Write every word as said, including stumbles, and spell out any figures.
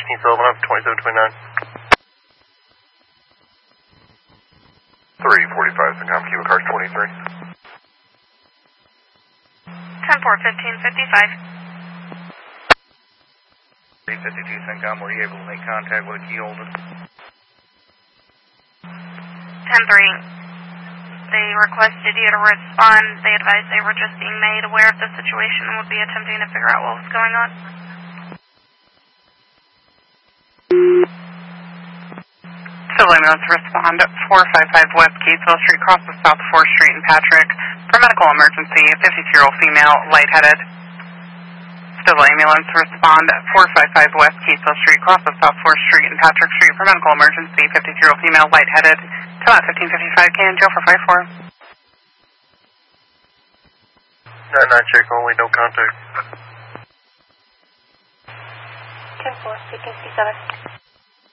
fifteen Sullivan up, twenty-seven twenty-nine. three forty-five, Syncom, Cuba Cars twenty-three. ten four fifteen fifty-five. three fifty-two, Syncom, were you able to make contact with a key holder? ten three. They requested you to respond. They advised they were just being made aware of the situation and would be attempting to figure out what was going on. Civil ambulance respond at four five five West Keysville Street, cross of South fourth Street in Patrick. For medical emergency, a fifty-two-year-old female, lightheaded. Civil ambulance respond at four five five West Keysville Street, cross of South fourth Street in Patrick Street. For medical emergency, fifty-two-year-old female, lightheaded. Till at fifteen fifty-five K and jail for five four. nine nine check only, no contact. ten four fifteen fifty-seven.